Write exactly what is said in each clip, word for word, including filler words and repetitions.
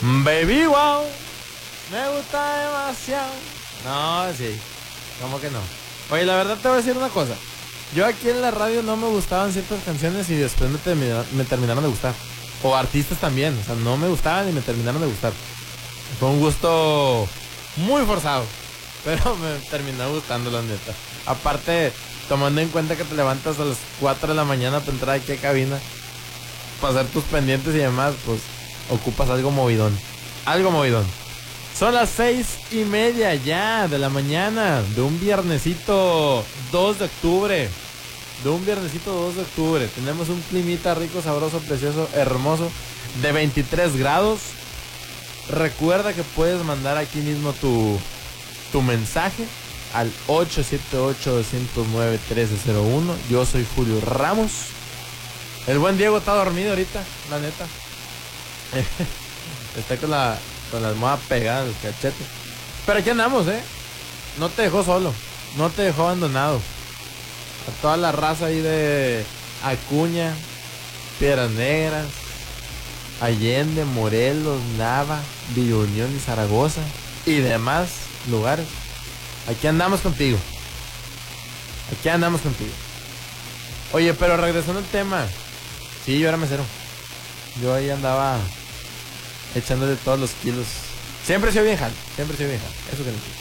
Baby, wow, me gusta demasiado. No, sí, ¿cómo que no? Oye, la verdad te voy a decir una cosa. Yo aquí en la radio no me gustaban ciertas canciones y después me, termina, me terminaron de gustar. O artistas también, o sea, no me gustaban y me terminaron de gustar. Fue un gusto muy forzado, pero me terminó gustando, la neta. Aparte, tomando en cuenta que te levantas a las cuatro de la mañana para entrar aquí a cabina, para hacer tus pendientes y demás, pues ocupas algo movidón. Algo movidón. Son las seis y media ya de la mañana de un viernesito dos de octubre. De un viernesito dos de octubre. Tenemos un climita rico, sabroso, precioso, hermoso, de veintitrés grados. Recuerda que puedes mandar aquí mismo tu, tu mensaje al ocho siete ocho, dos cero nueve, uno tres cero uno. Yo soy Julio Ramos. El buen Diego está dormido ahorita, la neta. Está con la, con la almohada pegada en el cachete. Pero aquí andamos, ¿eh? No te dejó solo, no te dejó abandonado. A toda la raza ahí de Acuña, Piedras Negras, Allende, Morelos, Nava, Villa Unión y Zaragoza y demás lugares. Aquí andamos contigo. Aquí andamos contigo. Oye, pero regresando al tema. Sí, yo era mesero. Yo ahí andaba echándole todos los kilos. Siempre soy bien jal, siempre soy bien jal. Eso que no entiendo.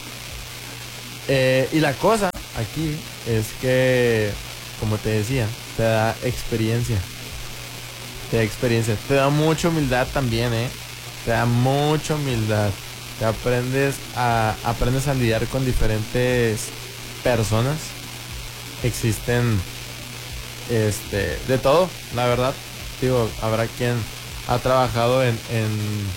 Eh, y la cosa aquí es que, como te decía, te da experiencia. Te da experiencia. Te da mucha humildad también, ¿eh? Te da mucha humildad. Te aprendes a, aprendes a lidiar con diferentes personas. Existen este de todo, la verdad. Digo, habrá quien ha trabajado en, en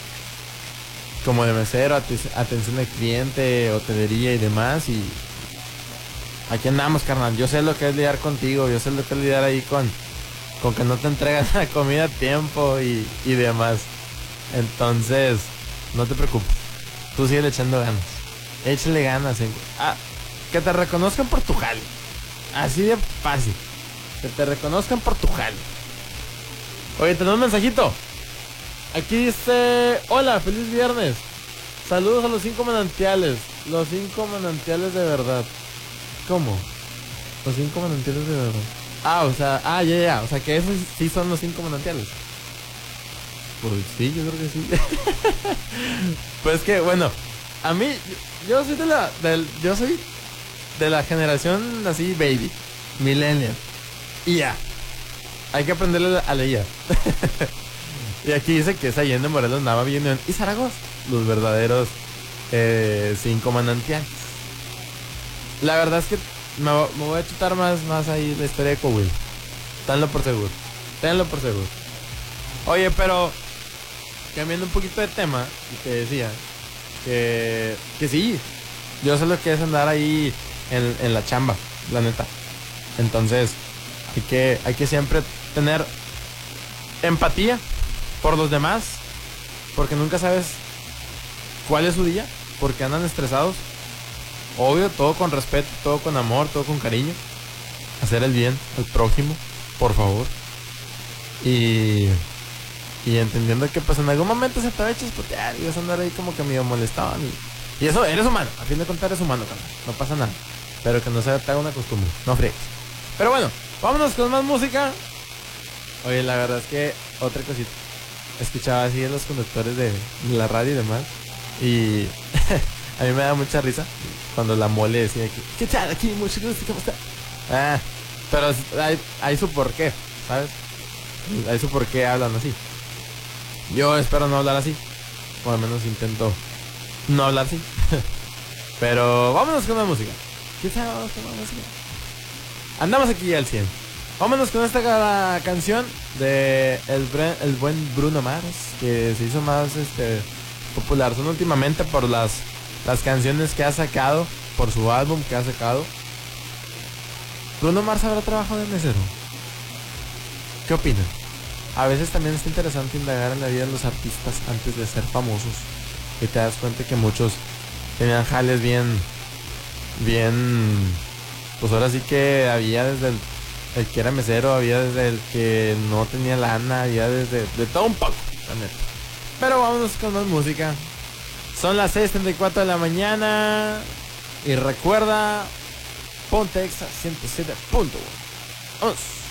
como de mesero, atención al cliente, hotelería y demás. Y aquí andamos, carnal. Yo sé lo que es lidiar contigo. Yo sé lo que es lidiar ahí con con que no te entregan la comida a tiempo y, y demás. Entonces, no te preocupes. Tú sigue echando ganas. Échale ganas. En, ah, que te reconozcan por tu jale. Así de fácil. Que te reconozcan por tu jale. Oye, tenemos un mensajito. Aquí dice: hola, feliz viernes. Saludos a los cinco manantiales. Los cinco manantiales de verdad. ¿Cómo? Los cinco manantiales de verdad. Ah, o sea, ah, ya, ya. O sea, que esos sí son los cinco manantiales. Pues sí, yo creo que sí. Pues que, bueno, a mí, yo soy de la, del, yo soy de la generación así, baby, millennial. Y ya, hay que aprenderle a leer. Y aquí dice que es Allende, Morelos, Nava, Villa Unión y Zaragoza, los verdaderos eh, cinco manantiales. La verdad es que me, me voy a chutar más, más ahí la historia de Coahuila. Tenlo por seguro. Tenlo por seguro. Oye, pero cambiando un poquito de tema, y te decía que, que sí, yo sé lo que es andar ahí en, en la chamba, la neta. Entonces, hay que, hay que siempre tener empatía por los demás, porque nunca sabes cuál es su día, porque andan estresados. Obvio, todo con respeto, todo con amor, todo con cariño. Hacer el bien al prójimo, por favor. Y, y entendiendo que pues en algún momento se te va a chispotear y vas a andar ahí como que medio molestado. Y, y eso, eres humano, a fin de contar eres humano, carnal. No pasa nada. Pero que no se te haga una costumbre, no friegues. Pero bueno, vámonos con más música. Oye, la verdad es que otra cosita. Escuchaba así en los conductores de la radio y demás. Y a mí me da mucha risa cuando la mole decía que, ¿qué tal? Aquí, mucho gusto, ¿cómo está? Ah, pero hay, hay su porqué, ¿sabes? Hay su porqué hablan así. Yo espero no hablar así. O al menos intento no hablar así. Pero vámonos con la música. ¿Qué tal? Vamos con la música. Andamos aquí al cien. Vámonos con esta canción de el, el buen Bruno Mars, que se hizo más este popular son últimamente por las las canciones que ha sacado, por su álbum que ha sacado. Bruno Mars habrá trabajado de mesero. ¿Qué opinan? A veces también es interesante indagar en la vida de los artistas antes de ser famosos, y te das cuenta que muchos tenían jales bien bien, pues ahora sí que había desde el el que era mesero, había desde el que no tenía lana, había desde de todo un poco, la neta. Pero vámonos con más música. Son las seis treinta y cuatro de la mañana. Y recuerda, Ponte Exa ciento siete punto uno. Vamos.